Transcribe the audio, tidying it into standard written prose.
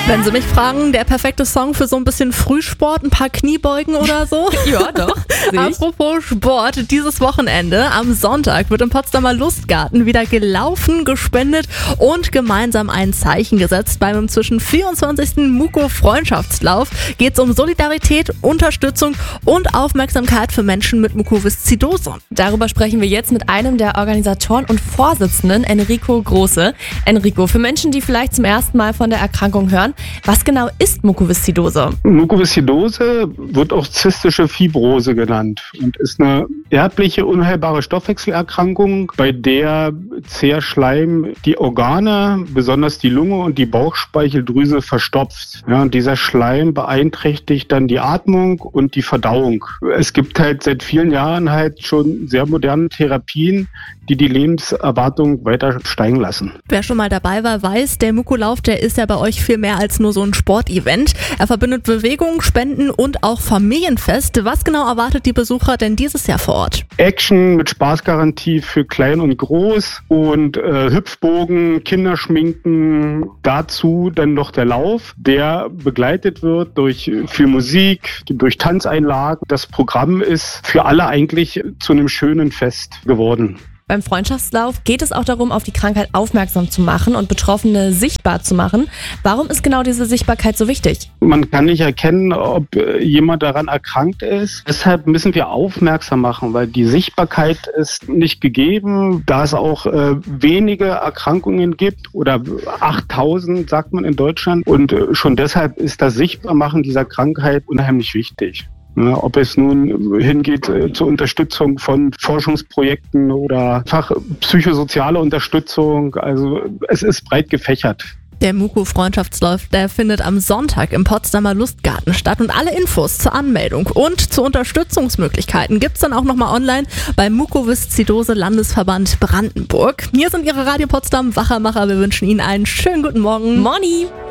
Wenn Sie mich fragen, der perfekte Song für so ein bisschen Frühsport, ein paar Kniebeugen oder so? Ja, doch. Apropos Sport, dieses Wochenende am Sonntag wird im Potsdamer Lustgarten wieder gelaufen, gespendet und gemeinsam ein Zeichen gesetzt. Beim inzwischen 24. Muko-Freundschaftslauf geht es um Solidarität, Unterstützung und Aufmerksamkeit für Menschen mit Mukoviszidose. Darüber sprechen wir jetzt mit einem der Organisatoren und Vorsitzenden, Enrico Große. Enrico, für Menschen, die vielleicht zum ersten Mal von der Erkrankung hören, was genau ist Mukoviszidose? Mukoviszidose wird auch zystische Fibrose genannt und ist eine erbliche, unheilbare Stoffwechselerkrankung, bei der zäher Schleim die Organe, besonders die Lunge und die Bauchspeicheldrüse verstopft. Ja, und dieser Schleim beeinträchtigt dann die Atmung und die Verdauung. Es gibt halt seit vielen Jahren halt schon sehr moderne Therapien, die die Lebenserwartung weiter steigen lassen. Wer schon mal dabei war, weiß, der Mukolauf, der ist ja bei euch viel mehr als nur so ein Sportevent. Er verbindet Bewegung, Spenden und auch Familienfest. Was genau erwartet die Besucher denn dieses Jahr vor Ort? Action mit Spaßgarantie für klein und groß und Hüpfbogen, Kinderschminken. Dazu dann noch der Lauf, der begleitet wird durch viel Musik, durch Tanzeinlagen. Das Programm ist für alle eigentlich zu einem schönen Fest geworden. Beim Freundschaftslauf geht es auch darum, auf die Krankheit aufmerksam zu machen und Betroffene sichtbar zu machen. Warum ist genau diese Sichtbarkeit so wichtig? Man kann nicht erkennen, ob jemand daran erkrankt ist. Deshalb müssen wir aufmerksam machen, weil die Sichtbarkeit ist nicht gegeben. Da es auch wenige Erkrankungen gibt oder 8000, sagt man in Deutschland. Und schon deshalb ist das Sichtbarmachen dieser Krankheit unheimlich wichtig. Ja, ob es nun hingeht zur Unterstützung von Forschungsprojekten oder psychosoziale Unterstützung. Also es ist breit gefächert. Der Muko-Freundschaftslauf, der findet am Sonntag im Potsdamer Lustgarten statt und alle Infos zur Anmeldung und zu Unterstützungsmöglichkeiten gibt's dann auch nochmal online beim Mukoviszidose Landesverband Brandenburg. Hier sind Ihre Radio Potsdam Wachermacher. Wir wünschen Ihnen einen schönen guten Morgen. Morni!